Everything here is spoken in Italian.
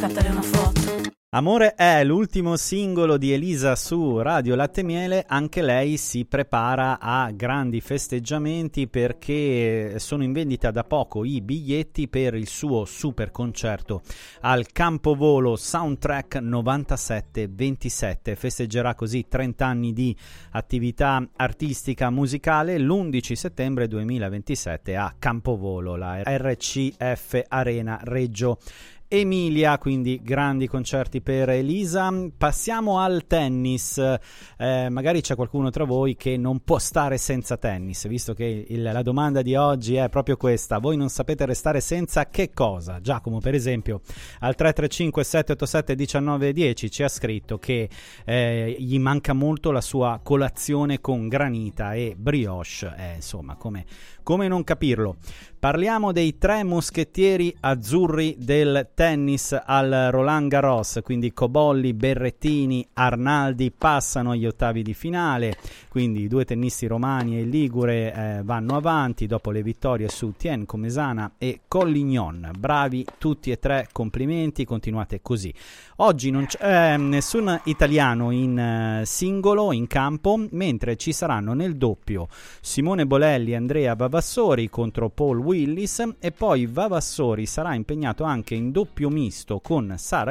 scattare una foto. Amore è l'ultimo singolo di Elisa su Radio Latte Miele. Anche lei si prepara a grandi festeggiamenti perché sono in vendita da poco i biglietti per il suo super concerto al Campovolo Soundtrack 97-27. Festeggerà così 30 anni di attività artistica musicale l'11 settembre 2027 a Campovolo, la RCF Arena Reggio Emilia, quindi grandi concerti per Elisa. Passiamo al tennis. Magari c'è qualcuno tra voi che non può stare senza tennis, visto che la domanda di oggi è proprio questa: voi non sapete restare senza che cosa? Giacomo, per esempio, al 335 787 1910 ci ha scritto che gli manca molto la sua colazione con granita e brioche. Insomma, come non capirlo? Parliamo dei tre moschettieri azzurri del tennis al Roland Garros, quindi Cobolli, Berrettini, Arnaldi passano agli ottavi di finale, quindi i due tennisti romani e ligure vanno avanti dopo le vittorie su Tien, Comesana e Collignon. Bravi tutti e tre, complimenti, continuate così. Oggi non c'è nessun italiano in singolo in campo, mentre ci saranno nel doppio Simone Bolelli e Andrea Vavassori contro Paul Willis, e poi Vavassori sarà impegnato anche in doppio misto con Sara